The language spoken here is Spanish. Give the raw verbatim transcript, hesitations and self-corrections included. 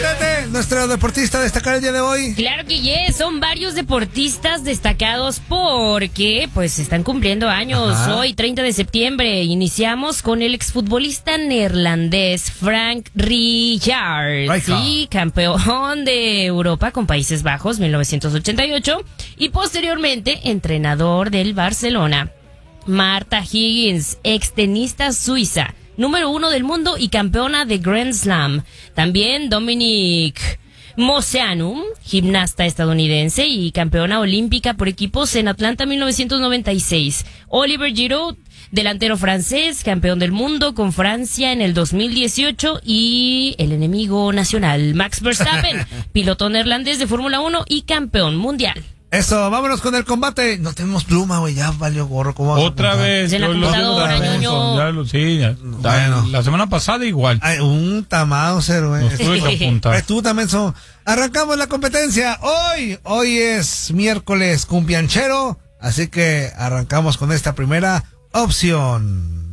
Tete, nuestro deportista destacado el día de hoy. Claro que yes, son varios deportistas destacados porque pues están cumpliendo años. Ajá. Hoy, treinta de septiembre, iniciamos con el exfutbolista neerlandés Frank Rijkaard, sí, campeón de Europa con Países Bajos mil novecientos ochenta y ocho y posteriormente entrenador del Barcelona. Marta Higgins, extenista suiza, número uno del mundo y campeona de Grand Slam. También Dominic Moceanu, gimnasta estadounidense y campeona olímpica por equipos en Atlanta mil novecientos noventa y seis. Oliver Giroud, delantero francés, campeón del mundo con Francia en el dos mil dieciocho. Y el enemigo nacional, Max Verstappen, piloto neerlandés de Fórmula uno y campeón mundial. Eso, vámonos con el combate. No tenemos pluma, güey, ya valió gorro. ¿Cómo Otra vez. En la computadora, ñoño. Ya lo, sí, ya, bueno. La semana pasada igual. Ay, un tamado, cero, güey. Nos tuve que apuntar. Tú también son. Arrancamos la competencia. Hoy, hoy es miércoles cumbianchero. Así que arrancamos con esta primera opción.